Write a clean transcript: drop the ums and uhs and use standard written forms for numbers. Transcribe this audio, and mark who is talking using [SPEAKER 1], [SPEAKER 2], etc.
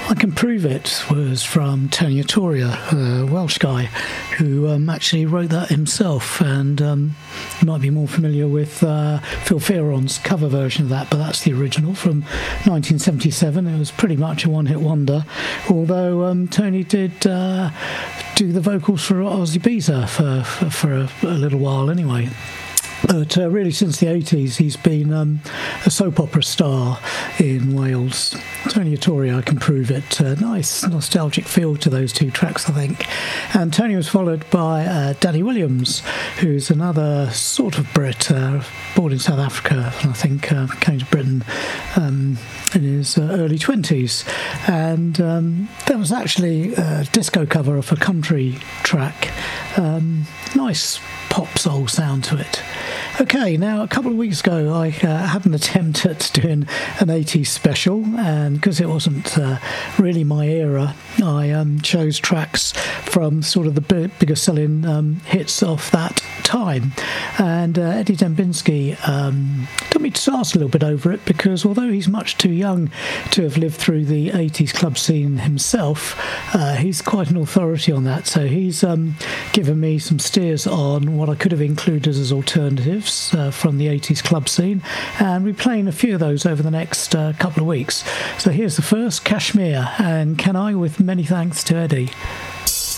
[SPEAKER 1] I Can Prove It was from Tony Atoria, a Welsh guy who actually wrote that himself, and you might be more familiar with Phil Fearon's cover version of that, but that's the original from 1977. It was pretty much a one-hit wonder, although Tony did do the vocals for Ozzy Beezer for a little while anyway. But really, since the 80s, he's been a soap opera star in Wales. Tony Atoria, I Can Prove It. Nice nostalgic feel to those two tracks, I think. And Tony was followed by Danny Williams, who's another sort of Brit, born in South Africa, and I think came to Britain in his early 20s. And there was actually a disco cover of a country track. Nice pop soul sound to it. Okay, now a couple of weeks ago I had an attempt at doing an 80s special, and because it wasn't really my era, I chose tracks from sort of the bigger selling hits of that time. And Eddie Dembinski took me to ask a little bit over it, because although he's much too young to have lived through the 80s club scene himself, he's quite an authority on that. So he's given me some steers on what I could have included as alternatives from the 80s club scene, and we're playing a few of those over the next couple of weeks. So here's the first, Kashmir and Can I, with many thanks to Eddie.